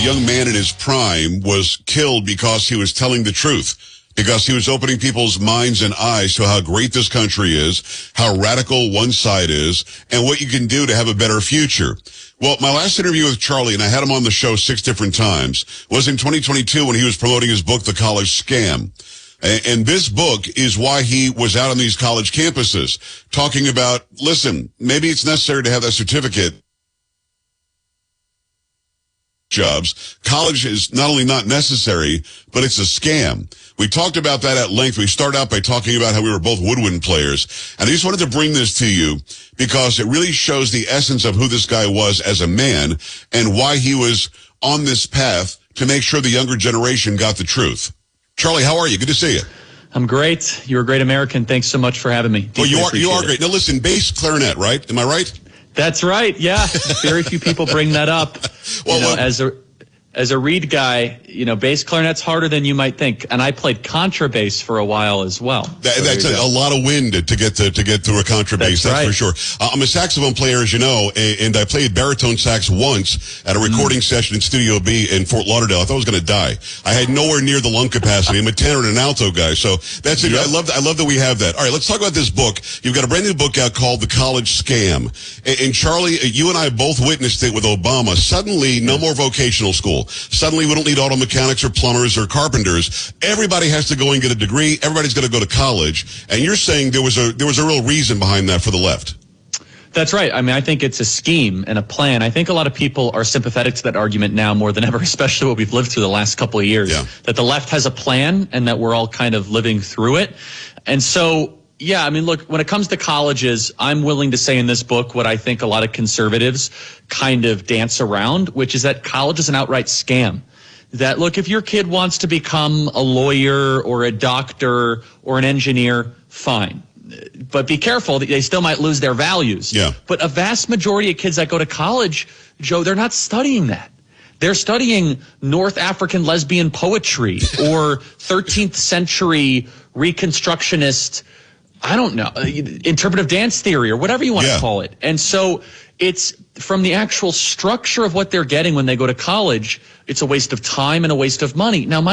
young man in his prime was killed because he was telling the truth, because he was opening people's minds and eyes to how great this country is, how radical one side is, and what you can do to have a better future. Well, my last interview with Charlie, and I had him on the show 6 different times, was in 2022 when he was promoting his book, The College Scam. And this book is why he was out on these college campuses talking about, listen, maybe it's necessary to have that certificate. Jobs. College is not only not necessary, but it's a scam. We talked about that at length. We started out by talking about how we were both woodwind players. And I just wanted to bring this to you because it really shows the essence of who this guy was as a man and why he was on this path to make sure the younger generation got the truth. Charlie, how are you? Good to see you. I'm great. You're a great American. Thanks so much for having me. Well, you are great. Now listen, bass clarinet, right? Am I right? That's right. Yeah. Very few people bring that up. Well, as a reed guy, bass clarinet's harder than you might think. And I played contrabass for a while as well. That's a lot of wind to get through a contrabass. That's right. For sure. I'm a saxophone player, as you know, and I played baritone sax once at a recording session in Studio B in Fort Lauderdale. I thought I was going to die. I had nowhere near the lung capacity. I'm a tenor and an alto guy, so that's it. Yep. I love that we have that. All right, let's talk about this book. You've got a brand new book out called The College Scam. And Charlie, you and I both witnessed it with Obama. Suddenly, no more vocational school. Suddenly, we don't need auto mechanics or plumbers or carpenters. Everybody has to go and get a degree. Everybody's going to go to college. And you're saying there was a real reason behind that for the left. That's right. I mean, I think it's a scheme and a plan. I think a lot of people are sympathetic to that argument now more than ever, especially what we've lived through the last couple of years, that the left has a plan and that we're all kind of living through it. And so, yeah, I mean, look, when it comes to colleges, I'm willing to say in this book what I think a lot of conservatives kind of dance around, which is that college is an outright scam. That, look, if your kid wants to become a lawyer or a doctor or an engineer, fine. But be careful, they still might lose their values. Yeah. But a vast majority of kids that go to college, Joe, they're not studying that. They're studying North African lesbian poetry or 13th century Reconstructionist, I don't know, interpretive dance theory or whatever you want to call it. And so it's from the actual structure of what they're getting when they go to college, it's a waste of time and a waste of money. Now,